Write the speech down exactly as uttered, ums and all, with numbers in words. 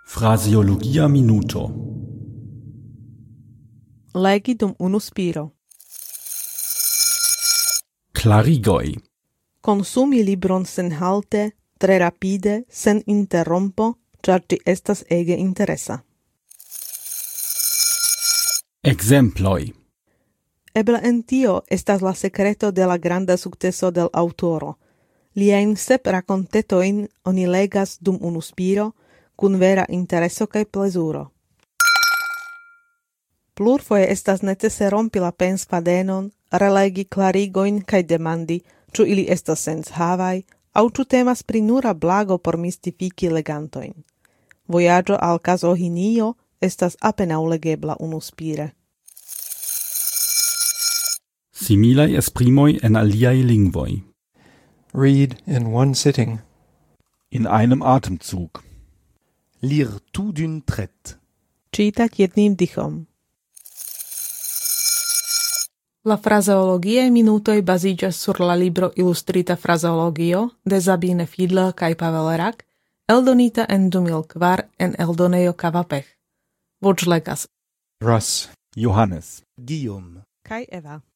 Phraseologia minuto. Legi dum unu spiro. Klarigoj. Konsumi libron sen halte, tre rapide, sen interrompo, ĉar ĝi estas ege interesa. Ekzemploj. Eble en tio estas la sekreto de la granda sukceso del aŭtoro. Liajn sep rakontetojn oni legas dum unu spiro, kun vera intereso kaj plezuro. Plurfoje estas necese rompi la pensfadenon, relegi klarigojn kaj demandi, ĉu ili estas senshavaj, aŭ ĉu temas pri nura blago por mistifiki legantojn. Vojaĝo al Kazohinio estas apenaŭ legebla unuspire. Similaj esprimoj en aliaj lingvoj. Read in one sitting. In einem Atemzug. Lire tout d'une traite. Čítať jedným dychom. La frazeologie minutoj baziĝas sur la libro Ilustrita frazeologio de Sabine Fiedler kaj Pavel Rak, eldonita en du mil kvar en eldonejo Kavapech. Voĉlegas Russ, Johannes. Guillaume. kaj Eva.